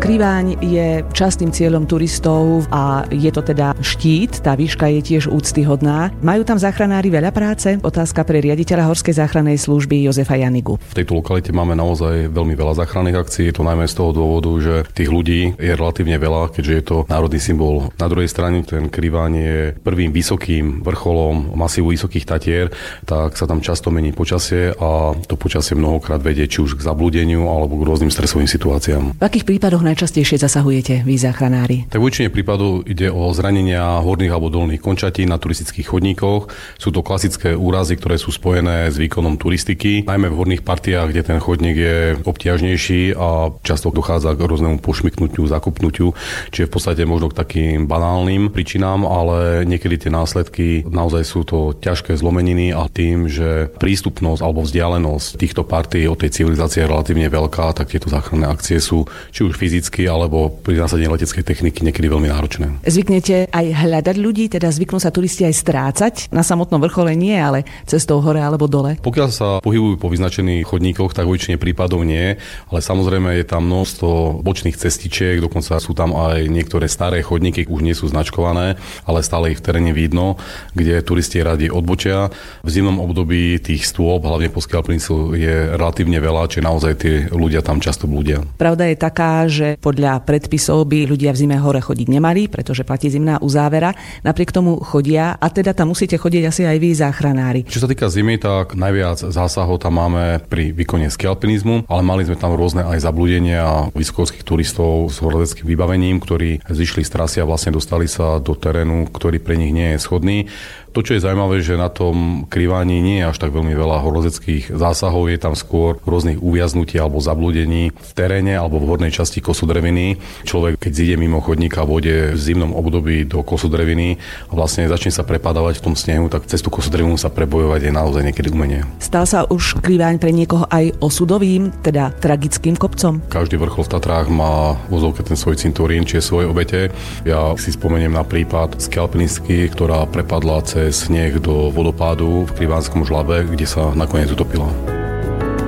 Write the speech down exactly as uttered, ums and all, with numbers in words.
Kriváň je častým cieľom turistov a je to teda štít, tá výška je tiež úctyhodná. Majú tam záchranári veľa práce? Otázka pre riaditeľa Horskej záchrannej služby Jozefa Janigu. V tejto lokalite máme naozaj veľmi veľa záchranných akcií, je to najmä z toho dôvodu, že tých ľudí je relatívne veľa, keďže je to národný symbol. Na druhej strane ten Kriváň je prvým vysokým vrcholom masívu Vysokých Tatier, tak sa tam často mení počasie a to počasie mnohokrát vedie či už k zablúdeniu alebo k rôznym stresovým situáciám. V akých prípadoch najčastejšie zasahujete vy záchranári? Tak v väčšine prípadov ide o zranenia horných alebo dolných končatín na turistických chodníkoch. Sú to klasické úrazy, ktoré sú spojené s výkonom turistiky, najmä v horných partiách, kde ten chodník je obťažnejší a často dochádza k rôznemu pošmyknutiu, zakopnutiu, čiže v podstate možno k takým banálnym príčinám, ale niekedy tie následky naozaj sú to ťažké zlomeniny a tým, že prístupnosť alebo vzdialenosť týchto partí od tej civilizácie je relatívne veľká, tak tieto záchranné akcie sú či už fyzicky alebo pri nasadení leteckej techniky niekedy veľmi náročné. Zvyknete aj hľadať ľudí, teda zvyknú sa turisti aj strácať? Na samotnom vrchole nie, ale cestou hore alebo dole? Pokiaľ sa pohybujú po vyznačených chodníkoch, tak väčšine prípadov nie, ale samozrejme je tam množstvo bočných cestičiek, dokonca sú tam aj niektoré staré chodníky, už nie sú značkované, ale stále ich v teréne vidno, kde turisti radi odbočia. V zimnom období tých stôp, hlavne po Skialpenicu, je relatívne veľa, čiže naozaj tí ľudia tam často blúdia. Pravda je taká, že podľa predpisov by ľudia v zime hore chodiť nemali, pretože platí zimná uzávera. Napriek tomu chodia a teda tam musíte chodiť asi aj vy záchranári. Čo sa týka zimy, tak najviac zásahov tam máme pri výkone skialpinizmu, ale mali sme tam rôzne aj zablúdenia vysokohorských turistov s horolezeckým vybavením, ktorí zišli z trasy a vlastne dostali sa do terénu, ktorý pre nich nie je schodný. To, čo je zaujímavé, že na tom Kriváni nie je až tak veľmi veľa horolezeckých zásahov, je tam skôr rôznych uviaznutí alebo zablúdení v teréne alebo v hornej časti kosodreviny. Človek, keď zíde mimo chodníka v vode v zimnom období do kosodreviny a vlastne začne sa prepadávať v tom snehu, tak cez tú kosodrevinu sa prebojovať je naozaj niekedy umenie. Stal sa už Kriváň pre niekoho aj osudovým, teda tragickým kopcom? Každý vrchol v Tatrách má vozovke ten svoj cintorín, či svoje obete. Ja si spomeniem na prípad skialpinistky, ktorá prepadla cez sneh do vodopádu v Krivánskom žlabe, kde sa nakoniec utopila.